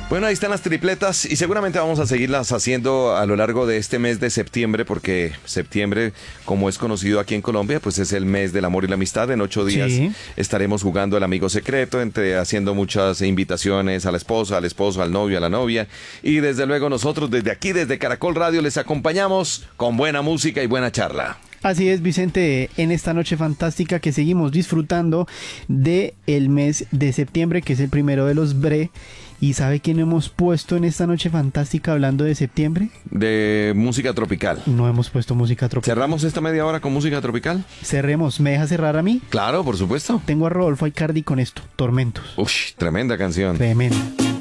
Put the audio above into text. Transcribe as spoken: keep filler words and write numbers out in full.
Bueno, ahí están las tripletas y seguramente vamos a seguirlas haciendo a lo largo de este mes de septiembre, porque septiembre, como es conocido aquí en Colombia, pues es el mes del amor y la amistad. En ocho días Sí. estaremos jugando el amigo secreto, entre haciendo muchas invitaciones a la esposa, al esposo, al novio, a la novia. Y desde luego nosotros desde aquí, desde Caracol Radio, les acompañamos con buena música y buena charla. Así es, Vicente, en esta noche fantástica que seguimos disfrutando de el mes de septiembre, que es el primero de los Bre. ¿Y sabe quién hemos puesto en esta noche fantástica hablando de septiembre? De música tropical. No hemos puesto música tropical. ¿Cerramos esta media hora con música tropical? Cerremos. ¿Me deja cerrar a mí? Claro, por supuesto. Tengo a Rodolfo Aicardi con esto, Tormentos. Uy, tremenda canción. Tremendo.